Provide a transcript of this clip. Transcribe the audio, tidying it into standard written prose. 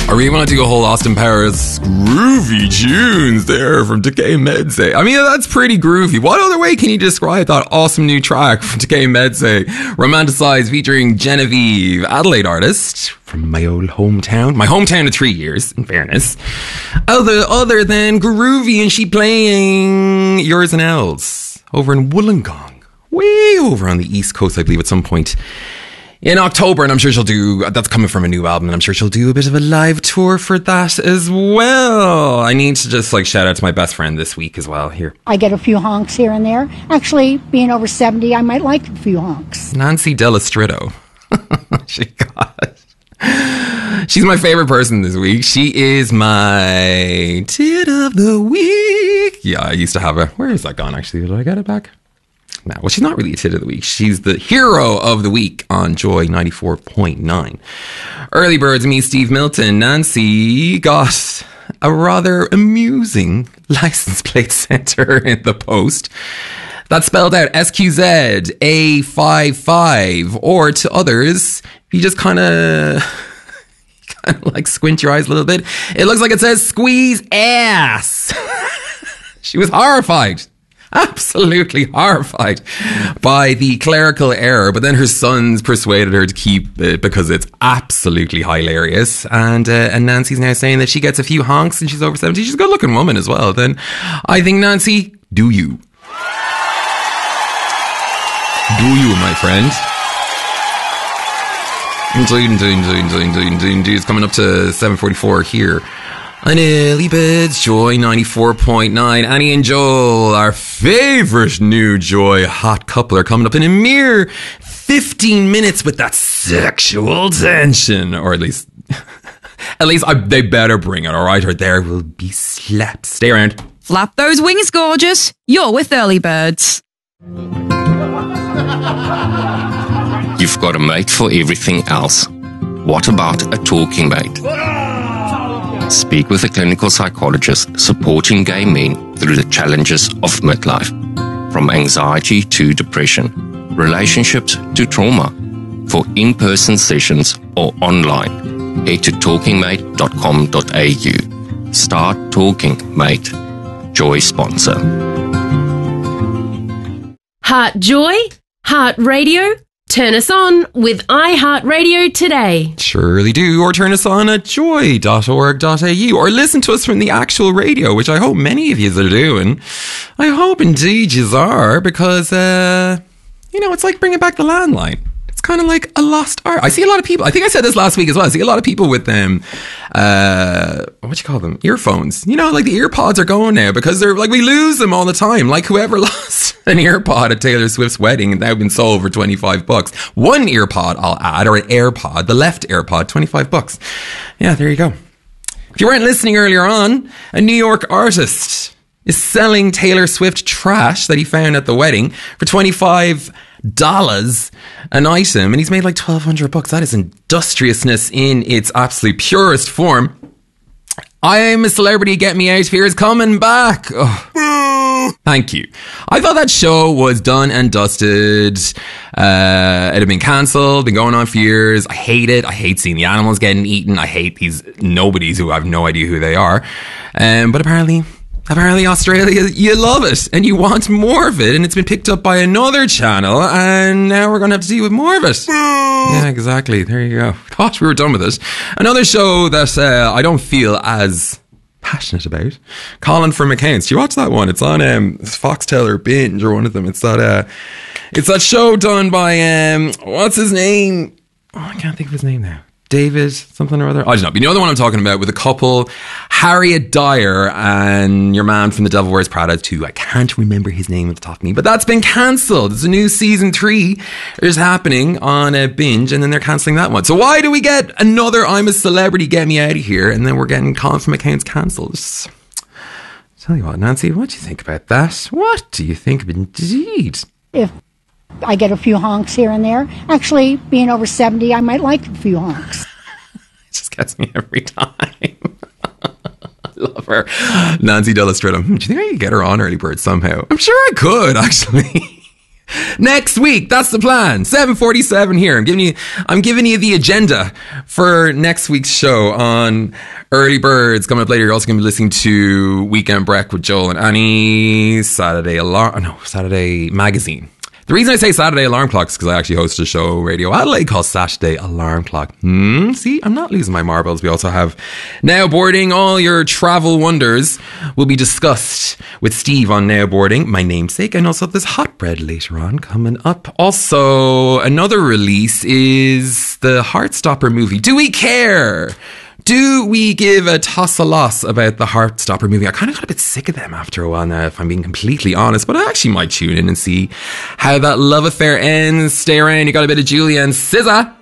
I really want to do a whole Austin Powers groovy tunes there from Decay Medse. I mean, that's pretty groovy. What other way can you describe that awesome new track from Decay Medse? Romanticized, featuring Genevieve, Adelaide artist from my old hometown. My hometown of 3 years, in fairness. Other than groovy, and she playing Yours and Els over in Wollongong. Way over on the East Coast, I believe, at some point in October, and I'm sure she'll do, that's coming from a new album, and I'm sure she'll do a bit of a live tour for that as well. I need to just shout out to my best friend this week as well here. I get a few honks here and there. Actually, being over 70, I might like a few honks. Nancy Delastrito. She's my favorite person this week. She is my tit of the week. Yeah, I used to have where is that gone actually? Did I get it back? No, well, she's not really a tit of the week. She's the hero of the week on Joy 94.9. Early Birds, me, Steve Milton. Nancy got a rather amusing license plate sent her in the post. That's spelled out SQZ-A55, or to others, you just kind of squint your eyes a little bit. It looks like it says squeeze ass. She was horrified. Absolutely horrified by the clerical error, but then her sons persuaded her to keep it because it's absolutely hilarious. And Nancy's now saying that she gets a few honks and she's over 70. She's a good looking woman as well. Then I think, Nancy, do you? Do you, my friend? Indeed. It's coming up to 7:44 here on Early Birds, Joy 94.9. Annie and Joel, our favourite new Joy hot couple, are coming up in a mere 15 minutes with that sexual tension. Or at least they better bring it, alright? Or there will be slaps. Stay around. Flap those wings, gorgeous. You're with Early Birds. You've got a mate for everything else. What about a talking mate? Speak with a clinical psychologist supporting gay men through the challenges of midlife, from anxiety to depression, relationships to trauma. For in-person sessions or online, head to talkingmate.com.au. Start talking, mate. Joy sponsor. Heart Joy, Heart Radio. Turn us on with iHeartRadio today. Surely do, or turn us on at joy.org.au, or listen to us from the actual radio, which I hope many of you are doing. I hope indeed you are, because, it's like bringing back the landline. It's kind of like a lost art. I see a lot of people, I think I said this last week as well, I see a lot of people with them, earphones. Like the earpods are going now, because they're we lose them all the time. Like whoever lost an earpod at Taylor Swift's wedding, and they've been sold for $25. One earpod, I'll add, or an AirPod, the left AirPod, $25. Yeah, there you go. If you weren't listening earlier on, a New York artist is selling Taylor Swift trash that he found at the wedding for $25 an item, and he's made $1,200. That is industriousness in its absolute purest form. I'm a Celebrity, Get Me Out Here is coming back. Oh. Thank you. I thought that show was done and dusted. It had been cancelled, been going on for years. I hate it. I hate seeing the animals getting eaten. I hate these nobodies who I have no idea who they are. But apparently Australia, you love it and you want more of it, and it's been picked up by another channel, and now we're going to have to deal with more of it. Yeah, exactly. There you go. Thought we were done with it. Another show that I don't feel as passionate about, Colin from Accounts. Do you watch that one? It's on Foxtel or Binge or one of them. It's that show done by what's his name? Oh, I can't think of his name now. David something or other. I don't know. But you know the one I'm talking about, with a couple, Harriet Dyer and your man from The Devil Wears Prada 2. I can't remember his name at the top of me, but that's been cancelled. There's a new season 3 is happening on a Binge, and then they're cancelling that one. So why do we get another I'm a Celebrity, Get Me Out of Here, and then we're getting Colin from Accounts cancelled? Tell you what, Nancy, what do you think about that? What do you think indeed? If I get a few honks here and there. Actually, being over 70, I might like a few honks. It just gets me every time. I love her. Nancy Delastrito. Do you think I could get her on Early Bird somehow? I'm sure I could, actually. Next week, that's the plan. 7:47 here. I'm giving you the agenda for next week's show on Early Birds. Coming up later, you're also going to be listening to Weekend Break with Joel and Annie, Saturday Magazine. The reason I say Saturday Alarm Clock is because I actually host a show, Radio Adelaide, called Saturday Alarm Clock. See, I'm not losing my marbles. We also have Now Boarding. All your travel wonders will be discussed with Steve on Now Boarding, my namesake, and also there's Hot Bread later on coming up. Also, another release is the Heartstopper movie. Do we care? Do we give a toss a loss about the Heartstopper movie? I kind of got a bit sick of them after a while now, if I'm being completely honest, but I actually might tune in and see how that love affair ends. Stay around, you got a bit of Julia and SZA.